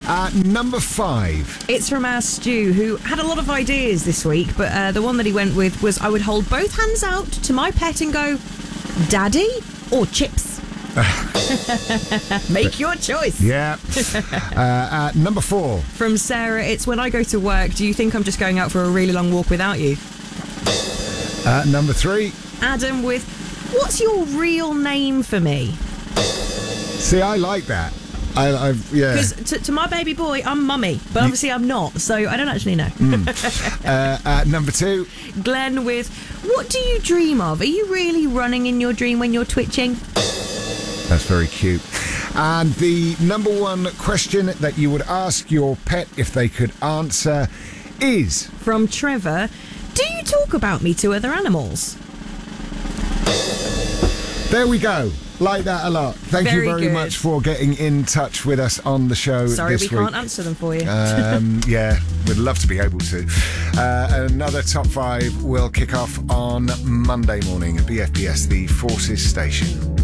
Number 5. It's from our Stu, who had a lot of ideas this week, but the one that he went with was, I would hold both hands out to my pet and go, Daddy or chips? Make your choice. Yeah. Number 4. From Sarah, it's when I go to work, do you think I'm just going out for a really long walk without you? Number 3. Adam with, what's your real name for me? See, I like that. Yeah. Because to my baby boy, I'm Mummy, but obviously I'm not, so I don't actually know. Number 2. Glenn with, what do you dream of? Are you really running in your dream when you're twitching? That's very cute. And the number 1 question that you would ask your pet if they could answer is... From Trevor, do you talk about me to other animals? There we go. Like that a lot. Thank you very much for getting in touch with us on the show this week. Sorry, we can't answer them for you. Yeah, we'd love to be able to. Another Top 5 will kick off on Monday morning at BFBS, the Forces station.